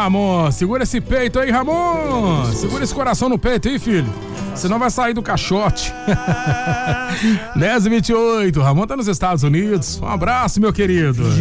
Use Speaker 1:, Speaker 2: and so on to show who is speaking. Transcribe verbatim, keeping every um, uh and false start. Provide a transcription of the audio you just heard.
Speaker 1: Ramon. Segura esse peito aí, Ramon. Segura esse coração no peito aí, filho. Senão vai sair do caixote. dez e vinte e oito. Ramon tá nos Estados Unidos. Um abraço, meu querido.